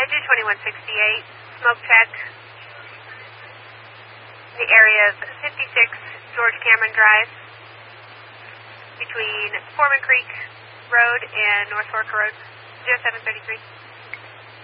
Engine 2168, smoke check. The area of 56 George Cameron Drive between Foreman Creek Road and North Fork Road, 0733.